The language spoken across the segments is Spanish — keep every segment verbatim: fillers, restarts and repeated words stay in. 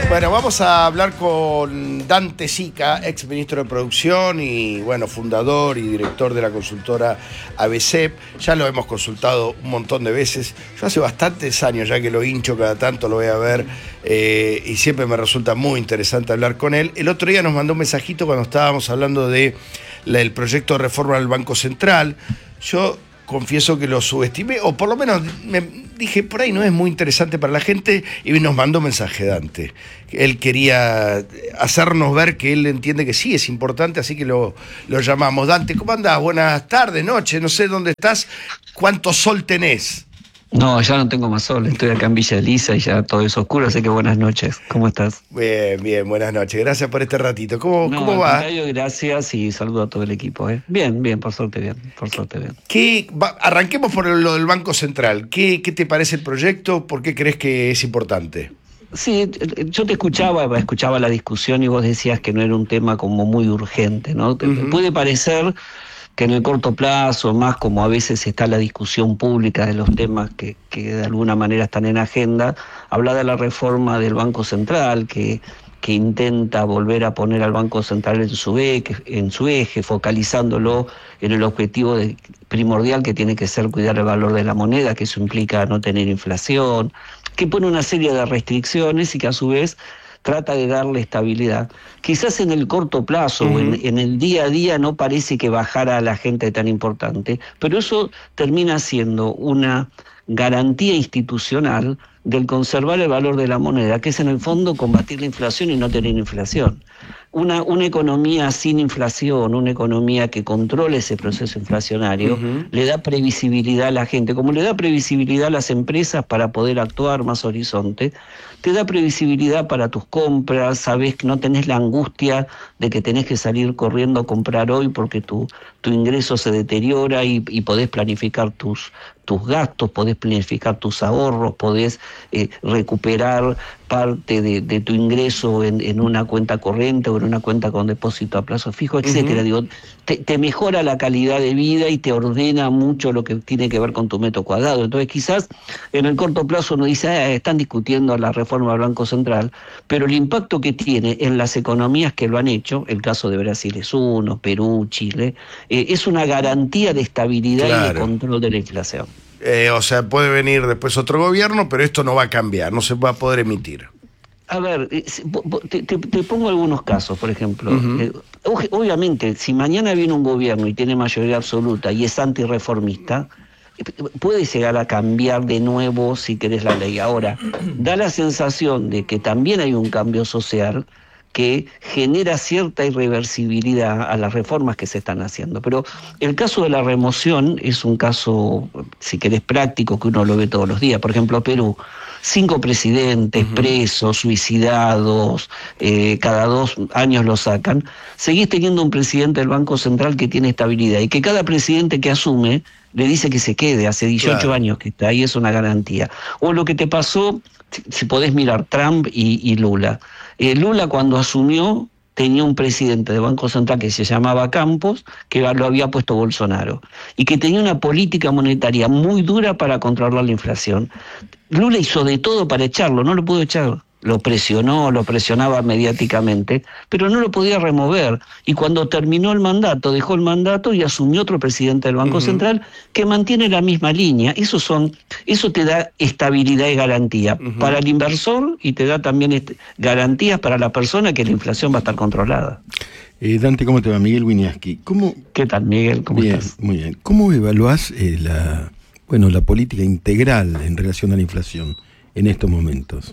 Bueno, vamos a hablar con Dante Sica, ex ministro de Producción y, bueno, fundador y director de la consultora A B C E P. Ya lo hemos consultado un montón de veces. Yo hace bastantes años ya que lo hincho, cada tanto lo voy a ver eh, y siempre me resulta muy interesante hablar con él. El otro día nos mandó un mensajito cuando estábamos hablando de la, del proyecto de reforma del Banco Central. Yo confieso que lo subestimé, o por lo menos me dije, por ahí no es muy interesante para la gente, y nos mandó un mensaje Dante. Él quería hacernos ver que él entiende que sí es importante, así que lo, lo llamamos. Dante, ¿cómo andás? Buenas tardes, noche, no sé dónde estás, ¿cuánto sol tenés? No, ya no tengo más sol, estoy acá en Villa Elisa y ya todo es oscuro, así que buenas noches. ¿Cómo estás? Bien, bien, buenas noches. Gracias por este ratito. ¿Cómo, no, ¿cómo va? Gracias y saludo a todo el equipo. ¿eh? Bien, bien, por suerte bien, por suerte bien. ¿Qué, va, arranquemos por lo del Banco Central. ¿Qué, ¿Qué te parece el proyecto? ¿Por qué crees que es importante? Sí, yo te escuchaba, escuchaba la discusión y vos decías que no era un tema como muy urgente, ¿no? Uh-huh. Puede parecer que en el corto plazo, más como a veces está la discusión pública de los temas que, que de alguna manera están en agenda, habla de la reforma del Banco Central, que, que intenta volver a poner al Banco Central en su eje, en su eje focalizándolo en el objetivo de, primordial que tiene que ser cuidar el valor de la moneda, que eso implica no tener inflación, que pone una serie de restricciones y que a su vez trata de darle estabilidad. Quizás en el corto plazo uh-huh. o en, en el día a día no parece que bajara a la gente tan importante, pero eso termina siendo una garantía institucional del conservar el valor de la moneda, que es en el fondo combatir la inflación y no tener inflación. Una, una economía sin inflación, una economía que controle ese proceso inflacionario, uh-huh. le da previsibilidad a la gente, como le da previsibilidad a las empresas para poder actuar más horizonte, te da previsibilidad para tus compras, sabés que no tenés la angustia de que tenés que salir corriendo a comprar hoy porque tu, tu ingreso se deteriora y, y podés planificar tus, tus gastos, podés planificar tus ahorros, podés eh, recuperar parte de, de tu ingreso en, en una cuenta corriente o en una cuenta con depósito a plazo fijo, etcétera. Uh-huh. Digo, te, te mejora la calidad de vida y te ordena mucho lo que tiene que ver con tu metro cuadrado. Entonces quizás en el corto plazo uno dice, ah, están discutiendo la reforma del Banco Central, pero el impacto que tiene en las economías que lo han hecho, el caso de Brasil es uno, Perú, Chile, eh, es una garantía de estabilidad claro. y de control de la inflación. Eh, o sea, puede venir después otro gobierno, pero esto no va a cambiar, no se va a poder emitir. A ver, te, te, te pongo algunos casos, por ejemplo. Uh-huh. Eh, obviamente, si mañana viene un gobierno y tiene mayoría absoluta y es antirreformista, puede llegar a cambiar de nuevo, si querés, la ley. Ahora, da la sensación de que también hay un cambio social que genera cierta irreversibilidad a las reformas que se están haciendo. Pero el caso de la remoción es un caso, si querés, práctico, que uno lo ve todos los días. Por ejemplo, Perú, cinco presidentes uh-huh. presos, suicidados, eh, cada dos años lo sacan. Seguís teniendo un presidente del Banco Central que tiene estabilidad y que cada presidente que asume le dice que se quede, hace dieciocho claro. años que está ahí, es una garantía. O lo que te pasó, si, si podés mirar, Trump y, y Lula. Eh, Lula cuando asumió tenía un presidente de Banco Central que se llamaba Campos, que lo había puesto Bolsonaro, y que tenía una política monetaria muy dura para controlar la inflación. Lula hizo de todo para echarlo, no lo pudo echar. Lo presionó, lo presionaba mediáticamente, pero no lo podía remover. Y cuando terminó el mandato, dejó el mandato y asumió otro presidente del Banco uh-huh. Central que mantiene la misma línea. Eso son, eso te da estabilidad y garantía uh-huh. para el inversor y te da también est- garantías para la persona que la inflación va a estar controlada. Eh, Dante, ¿cómo te va? Miguel Wieniawski. ¿Cómo... ¿Qué tal, Miguel? ¿Cómo bien, estás? Muy bien. ¿Cómo evaluás eh, la, bueno, la política integral en relación a la inflación en estos momentos?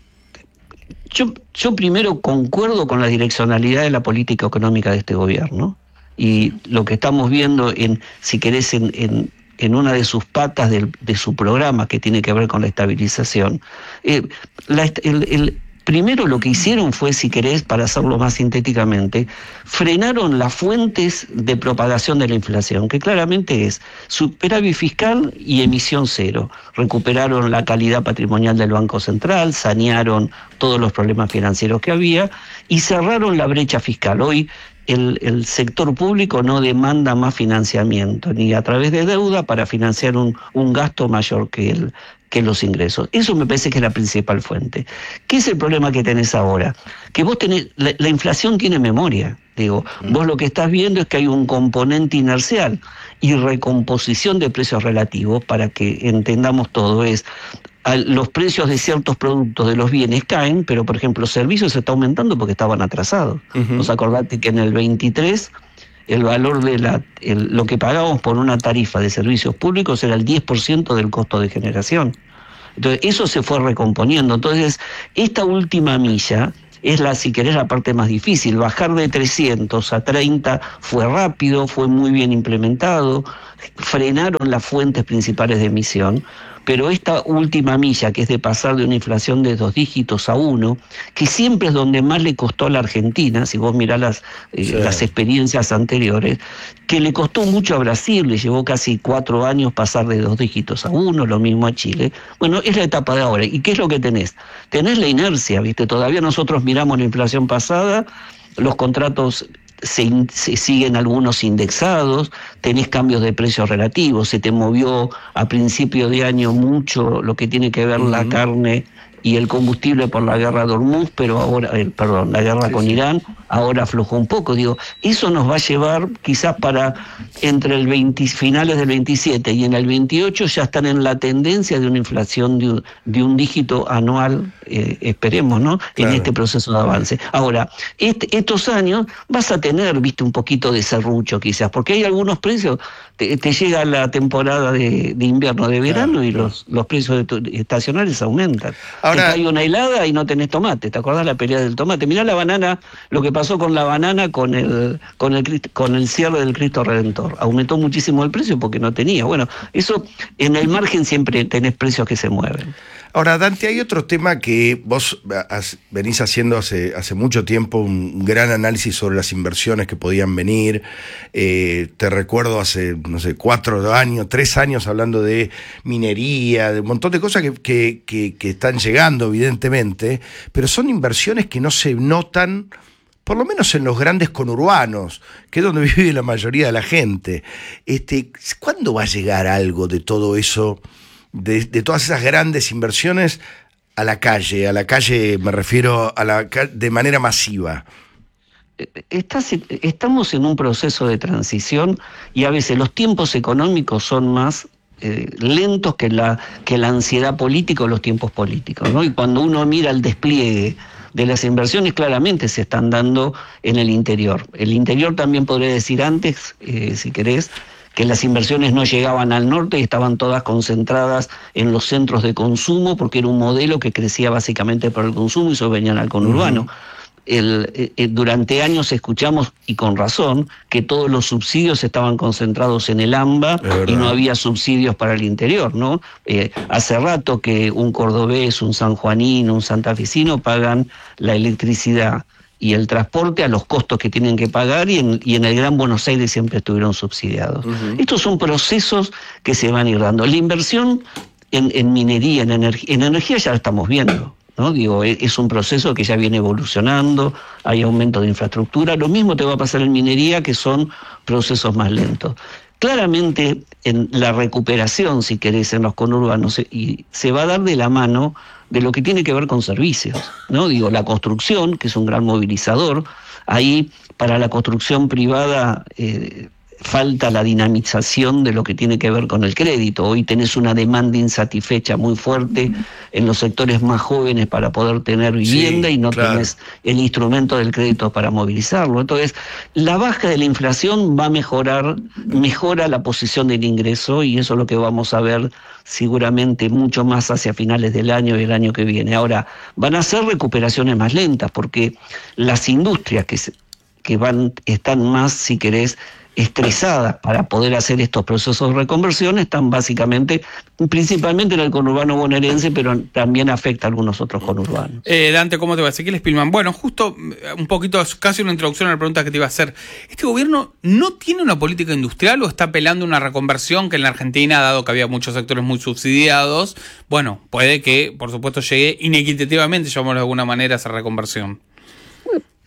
Yo, yo primero concuerdo con la direccionalidad de la política económica de este gobierno y lo que estamos viendo, en, si querés, en, en, en una de sus patas del, de su programa que tiene que ver con la estabilización. Eh, la, el, el, primero lo que hicieron fue, si querés, para hacerlo más sintéticamente, frenaron las fuentes de propagación de la inflación, que claramente es superávit fiscal y emisión cero. Recuperaron la calidad patrimonial del Banco Central, sanearon todos los problemas financieros que había y cerraron la brecha fiscal. Hoy el, el sector público no demanda más financiamiento, ni a través de deuda para financiar un, un gasto mayor que el que los ingresos. Eso me parece que es la principal fuente. ¿Qué es el problema que tenés ahora? Que vos tenés, la, la inflación tiene memoria. Digo, mm. vos lo que estás viendo es que hay un componente inercial y recomposición de precios relativos, para que entendamos todo, es los precios de ciertos productos de los bienes caen, pero por ejemplo los servicios se está aumentando porque estaban atrasados. Uh-huh. ¿Os acordate que en el veintitrés el valor de la el, lo que pagábamos por una tarifa de servicios públicos era el diez por ciento del costo de generación? Entonces eso se fue recomponiendo. Entonces esta última milla es la, si querés, la parte más difícil. Bajar de trescientos a treinta fue rápido, fue muy bien implementado, frenaron las fuentes principales de emisión, pero esta última milla, que es de pasar de una inflación de dos dígitos a uno, que siempre es donde más le costó a la Argentina, si vos mirás las, eh, sí. las experiencias anteriores, que le costó mucho a Brasil, le llevó casi cuatro años pasar de dos dígitos a uno, lo mismo a Chile. Bueno, es la etapa de ahora. ¿Y qué es lo que tenés? Tenés la inercia, ¿viste? Todavía nosotros miramos la inflación pasada, los contratos Se, se siguen algunos indexados, tenés cambios de precios relativos, se te movió a principio de año mucho lo que tiene que ver uh-huh. la carne y el combustible por la guerra de Hormuz, pero ahora, eh, perdón, la guerra sí, con sí. Irán, ahora aflojó un poco. Digo, eso nos va a llevar quizás para entre el veinte, finales del veintisiete y en el veintiocho ya están en la tendencia de una inflación de un, de un dígito anual, eh, esperemos, ¿no? Claro. En este proceso de avance. Ahora, este, estos años vas a tener, viste, un poquito de serrucho quizás, porque hay algunos precios, te, te llega la temporada de, de invierno, de verano, claro, y claro. los, los precios de, estacionales aumentan. Ahora, te cae una helada y no tenés tomate. ¿Te acordás la pelea del tomate? Mirá la banana, lo que pasó con la banana con el con el con el cierre del Cristo Redentor. Aumentó muchísimo el precio porque no tenía. Bueno, eso en el margen siempre tenés precios que se mueven. Ahora, Dante, hay otro tema que vos has, venís haciendo hace, hace mucho tiempo, un gran análisis sobre las inversiones que podían venir. Eh, te recuerdo hace, no sé, cuatro años, tres años hablando de minería, de un montón de cosas que, que, que, que están llegando, evidentemente, pero son inversiones que no se notan, por lo menos en los grandes conurbanos, que es donde vive la mayoría de la gente. Este, ¿cuándo va a llegar algo de todo eso? De, de todas esas grandes inversiones a la calle, a la calle me refiero a la de manera masiva? Estás, estamos en un proceso de transición y a veces los tiempos económicos son más eh, lentos que la, que la ansiedad política o los tiempos políticos, ¿no? Y cuando uno mira el despliegue de las inversiones, claramente se están dando en el interior. El interior también podría decir antes, eh, si querés, que las inversiones no llegaban al norte y estaban todas concentradas en los centros de consumo, porque era un modelo que crecía básicamente por el consumo y eso venían al conurbano. Uh-huh. El, eh, durante años escuchamos, y con razón, que todos los subsidios estaban concentrados en el AMBA y no había subsidios para el interior, ¿no? Eh, hace rato que un cordobés, un sanjuanino, un santafesino pagan la electricidad y el transporte a los costos que tienen que pagar, y en, y en el Gran Buenos Aires siempre estuvieron subsidiados. Uh-huh. Estos son procesos que se van a ir dando. La inversión en, en minería, en, energ- en energía ya la estamos viendo, ¿no? Digo, es un proceso que ya viene evolucionando, hay aumento de infraestructura. Lo mismo te va a pasar en minería, que son procesos más lentos. Claramente en la recuperación, si querés, en los conurbanos, y se va a dar de la mano de lo que tiene que ver con servicios, ¿no? Digo, la construcción, que es un gran movilizador. Ahí, para la construcción privada, eh, falta la dinamización de lo que tiene que ver con el crédito. Hoy tenés una demanda insatisfecha muy fuerte en los sectores más jóvenes para poder tener vivienda, sí, y no claro. tenés el instrumento del crédito para movilizarlo. Entonces, la baja de la inflación va a mejorar, mejora la posición del ingreso, y eso es lo que vamos a ver seguramente mucho más hacia finales del año y el año que viene. Ahora, van a ser recuperaciones más lentas, porque las industrias que, se, que van, están más, si querés, estresadas para poder hacer estos procesos de reconversión, están básicamente, principalmente en el conurbano bonaerense, pero también afecta a algunos otros conurbanos. Eh, Dante, ¿cómo te va? Ezequiel Spillman. Bueno, justo un poquito, casi una introducción a la pregunta que te iba a hacer. ¿Este gobierno no tiene una política industrial o está apelando a una reconversión que en la Argentina, dado que había muchos sectores muy subsidiados, bueno, puede que, por supuesto, llegue inequitativamente, llamémoslo de alguna manera, a esa reconversión?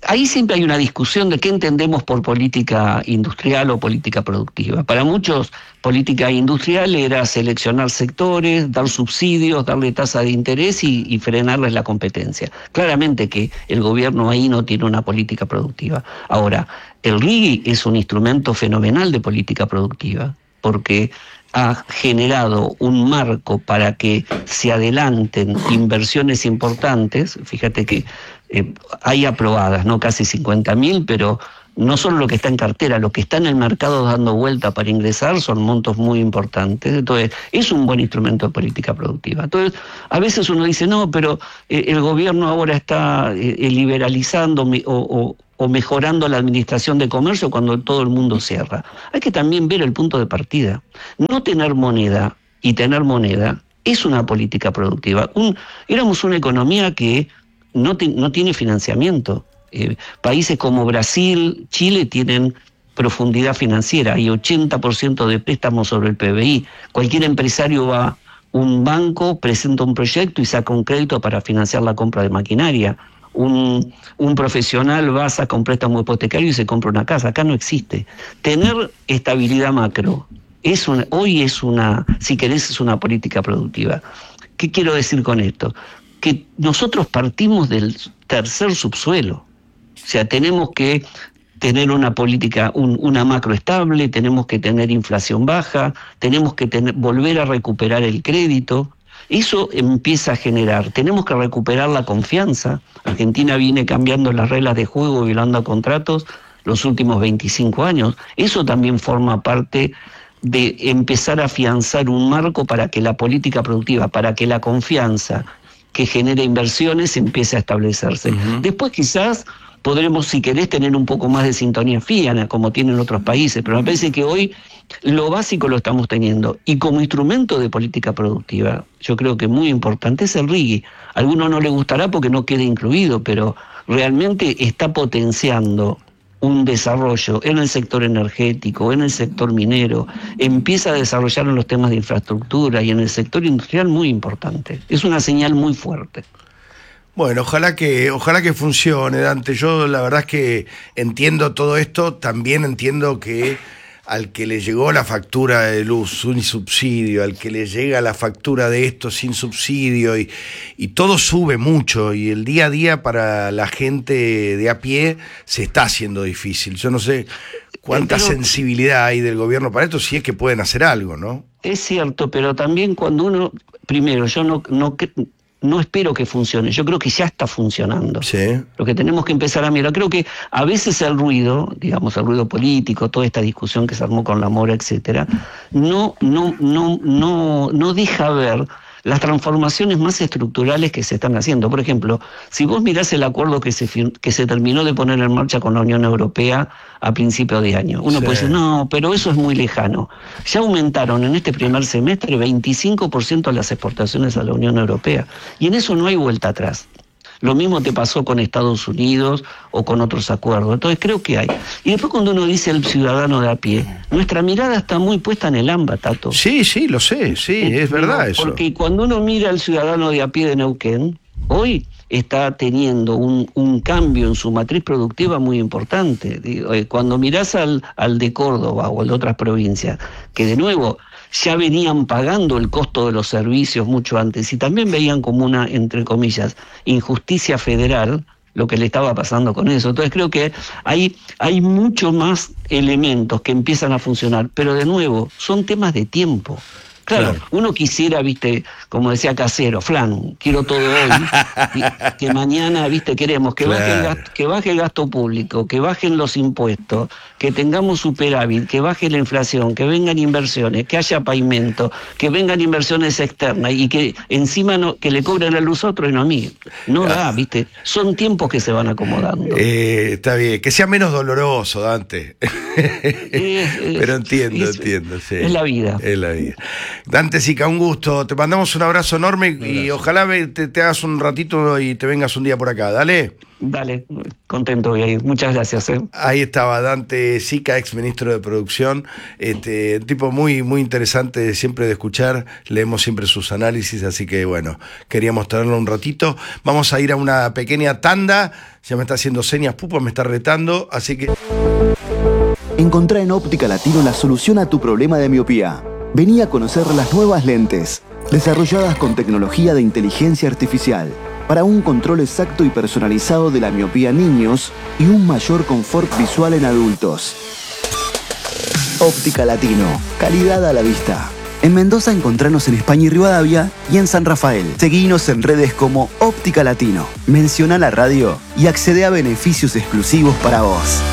ahí siempre hay una discusión de qué entendemos por política industrial o política productiva. Para muchos, política industrial era seleccionar sectores, dar subsidios, darle tasa de interés y, y frenarles la competencia. Claramente que el gobierno ahí no tiene una política productiva. Ahora, el R I G I es un instrumento fenomenal de política productiva, porque ha generado un marco para que se adelanten inversiones importantes. Fíjate que eh, hay aprobadas, ¿no? Casi cincuenta mil, pero no solo lo que está en cartera, lo que está en el mercado dando vuelta para ingresar son montos muy importantes. Entonces, es un buen instrumento de política productiva. Entonces, a veces uno dice, no, pero eh, el gobierno ahora está eh, liberalizando o, o o mejorando la administración de comercio cuando todo el mundo cierra. Hay que también ver el punto de partida. No tener moneda y tener moneda es una política productiva. Un, éramos una economía que no, te, no tiene financiamiento. Eh, países como Brasil, Chile tienen profundidad financiera, hay ochenta por ciento de préstamos sobre el P B I. Cualquier empresario va a un banco, presenta un proyecto y saca un crédito para financiar la compra de maquinaria. Un, un profesional va, saca un préstamo hipotecario y se compra una casa. Acá no existe. Tener estabilidad macro es una, hoy es una, si querés, es una política productiva. ¿Qué quiero decir con esto? Que nosotros partimos del tercer subsuelo. O sea, tenemos que tener una política, un, una macro estable, tenemos que tener inflación baja, tenemos que tener, volver a recuperar el crédito. Eso empieza a generar, tenemos que recuperar la confianza. Argentina viene cambiando las reglas de juego, violando contratos los últimos veinticinco años. Eso también forma parte de empezar a afianzar un marco para que la política productiva, para que la confianza que genera inversiones empiece a establecerse. Uh-huh. Después quizás podremos, si querés, tener un poco más de sintonía fina, como tienen otros países, pero me parece que hoy lo básico lo estamos teniendo. Y como instrumento de política productiva, yo creo que muy importante es el R I G I. A alguno no le gustará porque no queda incluido, pero realmente está potenciando un desarrollo en el sector energético, en el sector minero, empieza a desarrollar en los temas de infraestructura y en el sector industrial muy importante. Es una señal muy fuerte. Bueno, ojalá que, ojalá que funcione, Dante. Yo la verdad es que entiendo todo esto, también entiendo que al que le llegó la factura de luz sin subsidio, al que le llega la factura de esto sin subsidio, y, y todo sube mucho, y el día a día para la gente de a pie se está haciendo difícil. Yo no sé cuánta pero, sensibilidad hay del gobierno para esto, si es que pueden hacer algo, ¿no? Es cierto, pero también cuando uno, primero, yo no... no No espero que funcione, yo creo que ya está funcionando. Sí. Lo que tenemos que empezar a mirar, creo que a veces el ruido, digamos el ruido político, toda esta discusión que se armó con la Mora, etcétera, no, no, no, no, no deja ver las transformaciones más estructurales que se están haciendo. Por ejemplo, si vos mirás el acuerdo que se, que se terminó de poner en marcha con la Unión Europea a principios de año, uno sí. puede decir, no, pero eso es muy lejano. Ya aumentaron en este primer semestre veinticinco por ciento las exportaciones a la Unión Europea, y en eso no hay vuelta atrás. Lo mismo te pasó con Estados Unidos o con otros acuerdos. Entonces creo que hay. Y después cuando uno dice el ciudadano de a pie, nuestra mirada está muy puesta en el AMBA, Tato. Sí, sí, lo sé, sí, es verdad eso. Porque cuando uno mira al ciudadano de a pie de Neuquén, hoy está teniendo un, un cambio en su matriz productiva muy importante. Cuando mirás al, al de Córdoba o al de otras provincias, que de nuevo ya venían pagando el costo de los servicios mucho antes y también veían como una, entre comillas, injusticia federal lo que le estaba pasando con eso. Entonces creo que hay, hay mucho más elementos que empiezan a funcionar, pero de nuevo, son temas de tiempo. Claro, claro, uno quisiera, viste, como decía Casero, flan, quiero todo hoy, que mañana, viste, queremos que, claro. baje el gasto, que baje el gasto público, que bajen los impuestos, que tengamos superávit, que baje la inflación, que vengan inversiones, que haya pavimento, que vengan inversiones externas y que encima no, que le cobren la luz a otro y no a mí. No da, ah. viste, son tiempos que se van acomodando. Eh, está bien, que sea menos doloroso, Dante. Eh, eh, Pero entiendo, es, entiendo, sí. Es la vida. Es la vida. Dante Sica, un gusto. Te mandamos un abrazo enorme y Gracias. ojalá te, te hagas un ratito y te vengas un día por acá. Dale. Dale, contento voy a ir. Muchas gracias. ¿eh? Ahí estaba Dante Sica, ex ministro de Producción, este, un tipo muy, muy interesante siempre de escuchar, leemos siempre sus análisis, así que bueno, queríamos tenerlo un ratito. Vamos a ir a una pequeña tanda, ya me está haciendo señas, Pupa me está retando, así que... Encontrá en Óptica Latino la solución a tu problema de miopía. Vení a conocer las nuevas lentes, desarrolladas con tecnología de inteligencia artificial, para un control exacto y personalizado de la miopía en niños y un mayor confort visual en adultos. Óptica Latino, calidad a la vista. En Mendoza encontranos en España y Rivadavia y en San Rafael. Seguinos en redes como Óptica Latino. Menciona la radio y accede a beneficios exclusivos para vos.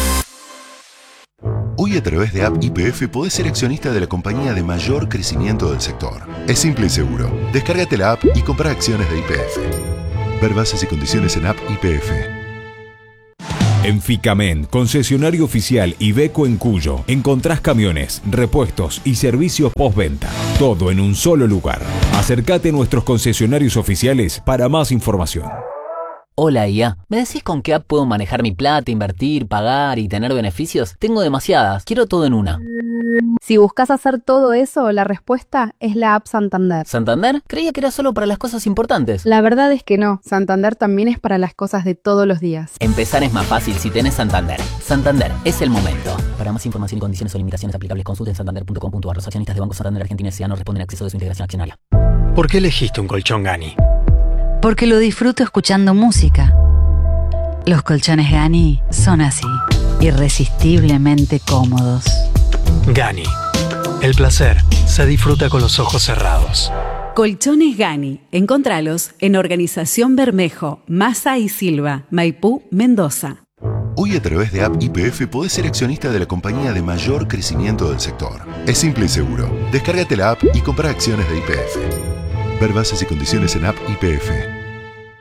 Hoy a través de App Y P F podés ser accionista de la compañía de mayor crecimiento del sector. Es simple y seguro. Descárgate la app y compra acciones de Y P F. Ver bases y condiciones en App Y P F. En Ficamen, concesionario oficial Iveco en Cuyo, encontrás camiones, repuestos y servicios postventa. Todo en un solo lugar. Acércate a nuestros concesionarios oficiales para más información. Hola I A, ¿me decís con qué app puedo manejar mi plata, invertir, pagar y tener beneficios? Tengo demasiadas, quiero todo en una. Si buscas hacer todo eso, la respuesta es la app Santander. ¿Santander? Creía que era solo para las cosas importantes. La verdad es que no, Santander también es para las cosas de todos los días. Empezar es más fácil si tenés Santander. Santander, es el momento. Para más información y condiciones o limitaciones aplicables, consulten santander punto com punto a r. Los accionistas de Banco Santander Argentina S A no responden a acceso de su integración accionaria. ¿Por qué elegiste un colchón Gani? Porque lo disfruto escuchando música. Los colchones Gani son así, irresistiblemente cómodos. Gani. El placer se disfruta con los ojos cerrados. Colchones Gani. Encontralos en Organización Bermejo, Massa y Silva, Maipú, Mendoza. Hoy a través de App Y P F podés ser accionista de la compañía de mayor crecimiento del sector. Es simple y seguro. Descárgate la app y compra acciones de Y P F. Ver bases y condiciones en App Y P F.